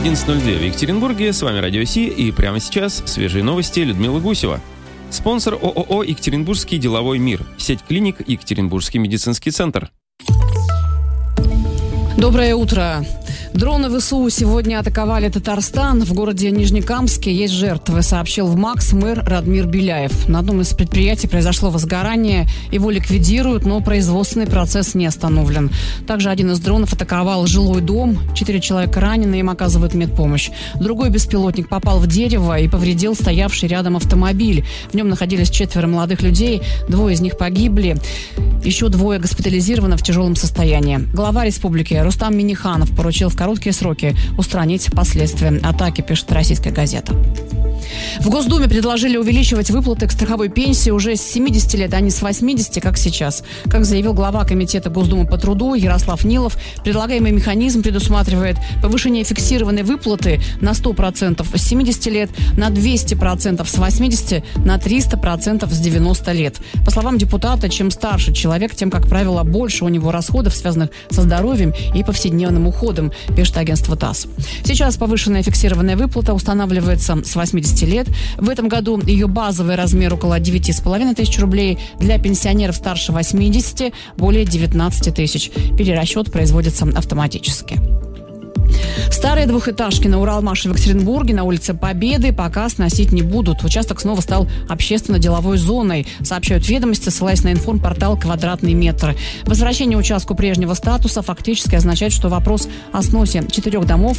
11:02 в Екатеринбурге. С вами Радио Си, и прямо сейчас свежие новости. Людмила Гусева. Спонсор ООО «Екатеринбургский деловой мир». Сеть клиник «Екатеринбургский медицинский центр». Доброе утро. Дроны ВСУ сегодня атаковали Татарстан. В городе Нижнекамске есть жертвы, сообщил в МАКС мэр Радмир Беляев. На одном из предприятий произошло возгорание. Его ликвидируют, но производственный процесс не остановлен. Также один из дронов атаковал жилой дом. 4 человека ранены, им оказывают медпомощь. Другой беспилотник попал в дерево и повредил стоявший рядом автомобиль. В нем находились 4 молодых людей. 2 из них погибли. Еще 2 госпитализированы в тяжелом состоянии. Глава республики Рустам Минниханов поручил в короткие сроки устранить последствия атаки, пишет «Российская газета». В Госдуме предложили увеличивать выплаты к страховой пенсии уже с 70 лет, а не с 80, как сейчас. Как заявил глава Комитета Госдумы по труду Ярослав Нилов, предлагаемый механизм предусматривает повышение фиксированной выплаты на 100% с 70 лет, на 200% с 80, на 300% с 90 лет. По словам депутата, чем старше человек, тем, как правило, больше у него расходов, связанных со здоровьем и повседневным уходом, пишет агентство ТАСС. Сейчас повышенная фиксированная выплата устанавливается с 80 лет. В этом году ее базовый размер около 9,5 тысяч рублей. Для пенсионеров старше 80 более 19 тысяч. Перерасчет производится автоматически. Старые двухэтажки на Уралмаше в Екатеринбурге на улице Победы пока сносить не будут. Участок снова стал общественно-деловой зоной, сообщают «Ведомости», ссылаясь на информпортал «Квадратный метр». Возвращение участку прежнего статуса фактически означает, что вопрос о сносе 4 домов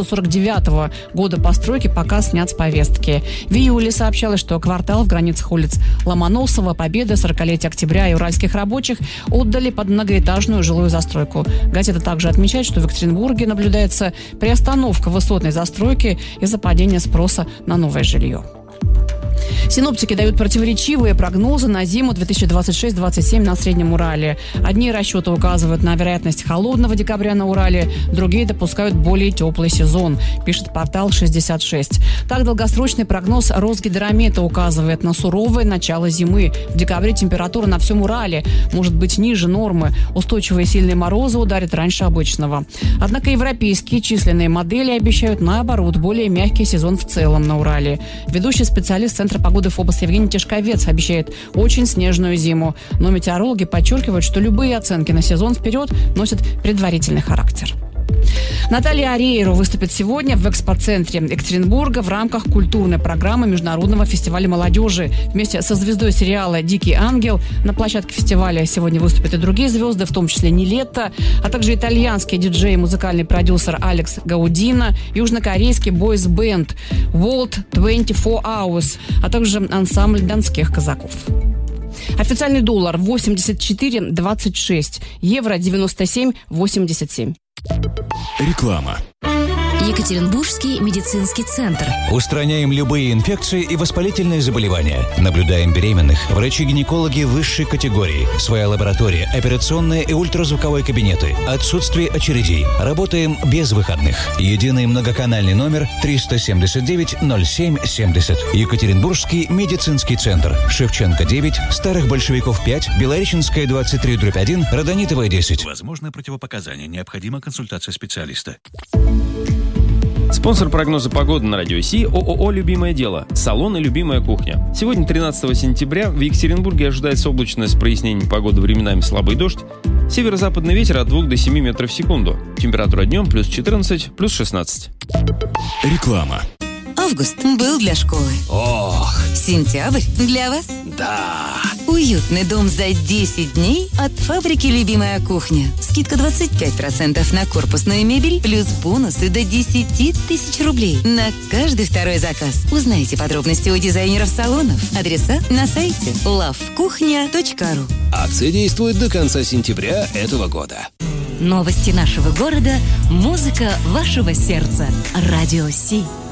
1949 года постройки пока снят с повестки. В июле сообщалось, что квартал в границах улиц Ломоносова, Победы, 40-летия Октября и Уральских рабочих отдали под многоэтажную жилую застройку. Газета также отмечает, что в Екатеринбурге наблюдается приостановка высотной застройки из-за падения спроса на новое жилье. Синоптики дают противоречивые прогнозы на зиму 2026-27 на Среднем Урале. Одни расчеты указывают на вероятность холодного декабря на Урале, другие допускают более теплый сезон, пишет портал 66. Так, долгосрочный прогноз Росгидромета указывает на суровое начало зимы. В декабре температура на всем Урале может быть ниже нормы. Устойчивые сильные морозы ударят раньше обычного. Однако европейские численные модели обещают, наоборот, более мягкий сезон в целом на Урале. Ведущий специалист Центра погоды ФОБОС Евгений Тишковец обещает очень снежную зиму. Но метеорологи подчеркивают, что любые оценки на сезон вперед носят предварительный характер. Наталья Орейро выступит сегодня в экспоцентре Екатеринбурга в рамках культурной программы Международного фестиваля молодежи. Вместе со звездой сериала «Дикий ангел» на площадке фестиваля сегодня выступят и другие звезды, в том числе Нилетто, а также итальянский диджей и музыкальный продюсер Алекс Гаудино, южнокорейский бойс-бенд World 24 Hours, а также ансамбль донских казаков. Официальный доллар 84,26, евро 97,87. Реклама. Екатеринбургский медицинский центр. Устраняем любые инфекции и воспалительные заболевания. Наблюдаем беременных. Врачи-гинекологи высшей категории. Своя лаборатория, операционные и ультразвуковые кабинеты. Отсутствие очередей. Работаем без выходных. Единый многоканальный номер 379-07-70. Екатеринбургский медицинский центр. Шевченко 9, Старых Большевиков 5, Белореченская 23/1, Родонитовая 10. Возможны противопоказания. Необходима консультация специалиста. Спонсор прогноза погоды на Радио Си – ООО «Любимое дело». Салон и любимая кухня. Сегодня, 13 сентября, в Екатеринбурге ожидается облачность с прояснением погоды, временами слабый дождь. Северо-западный ветер от 2 до 7 метров в секунду. Температура днем плюс 14, плюс 16. Реклама. Август был для школы. Ох! Сентябрь для вас. Да! Уютный дом за 10 дней от фабрики «Любимая кухня». Скидка 25% на корпусную мебель, плюс бонусы до 10 тысяч рублей на каждый второй заказ. Узнайте подробности у дизайнеров салонов. Адреса на сайте lovekuchnya.ru. Акция действует до конца сентября этого года. Новости нашего города, музыка вашего сердца. Радио Си.